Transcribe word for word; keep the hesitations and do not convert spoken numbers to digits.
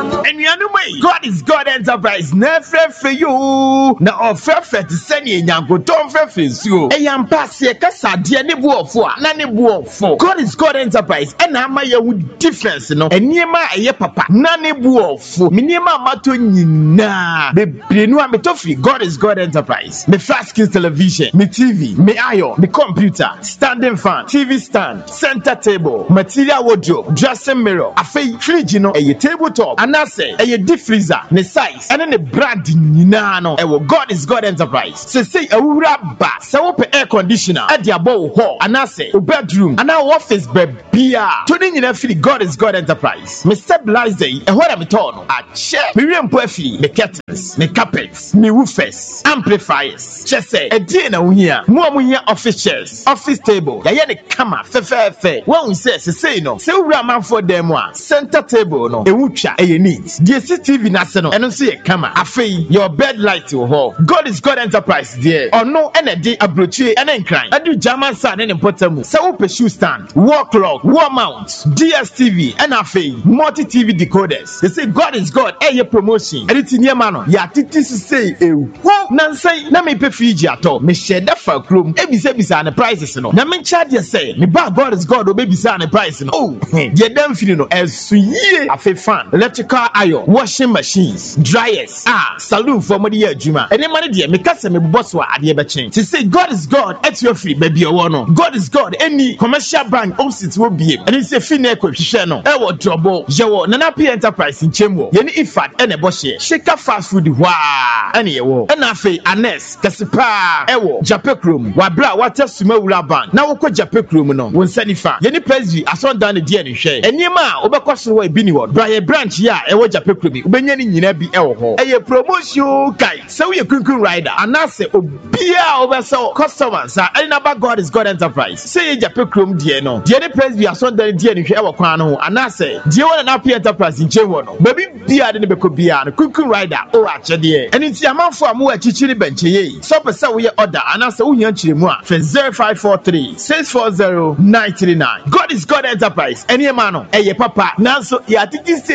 And you know me, God is God Enterprise. Never for you. Now offer for to send you yango don't for you. A young pass here, Cassa, dear Nibu for Nani for God is God Enterprise. And I'm my own difference, no. And near my a papa, Nani bu for Minima Matuna. The Benua Metofi, God is God Enterprise. Me flat screen television, me T V, me iron, me computer, standing fan, T V stand, center table, material wardrobe, dressing mirror, a fake fridge, you know, a tabletop, and I say, a deep freezer, the size, and then the brand, Nano, and God is God Enterprise. So say a rubber, so open air conditioner at the above hall, and I say, a bedroom, and our office, baby, turning in a feel God is God Enterprise. Me stabilize day, and what I'm told, I check, me reimbursement, me curtains, me carpets, me woofers, amplifiers, just say, a dinner here, more here office chairs, office table, ya the camera, fe fe fe. One says, say no, say Raman for them one, center table, no, a wucha, a needs, D C T V national, and don't see a camera, a fee, your bed light to hall. God is God Enterprise, dear, or no energy, a brochure, and then crime. I do German son and important, so open shoe stand, wall clock, wall mount, D S T V, and a fee, multi T V decoders. They say God is God, a promotion, and it's in your man, ya titis say, a who, Nancy, na me pay Fiji at all, me share that for room, a be said, the prices, no, na me charge you say, me bad God is God, or baby son, the price, no, oh, you don't feel no, as ye, a fair fan, electrical iron, washing machines, dryers, ah, saloon for money, Juma, and then money, dear, me cast me boss wa at the ever change. To say God is God, at your free, baby, or one, God is God, any commercial bank, opposite will be, and it's a fine coefficient, no, I will trouble, Joe, Nanapi Enterprise in Chemo, Yenny Ifat, and a boss, shake a fast food, wah, any wo, and I say, Anes, Cassipa, Ewo, Japekrum, Wabra, water Sumura Bank, now what Japekrum, no, one Sanifa, Yenny Pesby, I saw down the D N A share, and Yama, Obercost way, Biniward, Brian Branch, ya, Ewo Japekrum, Benyan in Nebi Elho, a promotion, guy, so you couldn't rider, and I say, Obia over so customers, and about God is God Enterprise. Say Japekrum, Diano, Jenny Pesby, I saw down the D N A share, and I say, do you want an happy enterprise in Chewono? Maybe Bia didn't be Kubia, and a couldn't rider, oh, actually, and it's a man for a more chichiri bench, ye, so per se we order, and I say, Uyan Chimua, for zero five four three, six four zero, nine three nine. God is God Enterprise, any man, eh, papa, now so, yeah, I think